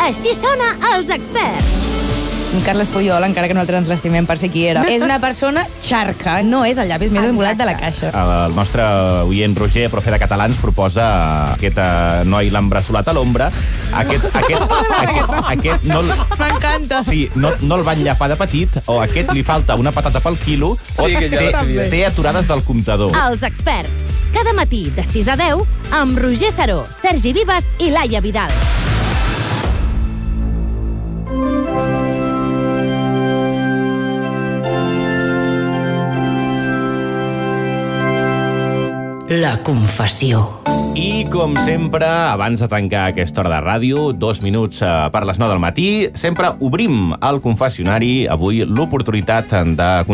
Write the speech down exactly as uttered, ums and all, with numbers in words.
Així sona Els Experts. Carles Puyol, encara que nosaltres ens l'estimem per ser qui era, és una persona xarca, no és el llapis més envolat de la caixa. El nostre oient Roger, profe de català, ens proposa aquest uh, noi l'embressolat a l'ombra. Aquest, aquest, aquest, aquest no... M'encanta. Sí, no, no el van llapar de petit, o a aquest li falta una patata pel quilo, o Sí, que ja té, té aturades del comptador. Els Experts. Cada matí de sis a deu amb Roger Saró, Sergi Vives i Laia Vidal. La confessió. I, com sempre, abans de tancar aquesta hora de ràdio, dos minuts per les nou del matí, sempre obrim el confessionari. Avui l'oportunitat de